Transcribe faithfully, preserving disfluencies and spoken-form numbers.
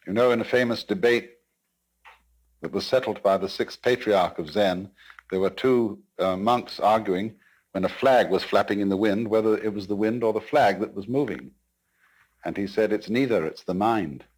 You know, in a famous debate that was settled by the sixth patriarch of Zen, there were two uh, monks arguing when a flag was flapping in the wind, whether it was the wind or the flag that was moving. And he said, it's neither, it's the mind.